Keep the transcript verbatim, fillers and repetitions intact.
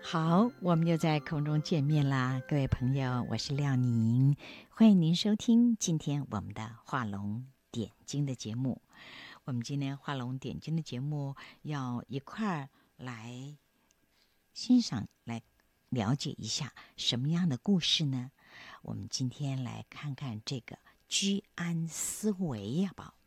好，我们又在空中见面啦，各位朋友，我是廖宁，欢迎您收听今天我们的画龙点睛的节目。我们今天画龙点睛的节目要一块儿来欣赏，来了解一下什么样的故事呢？我们今天来看看这个居安思危呀，宝。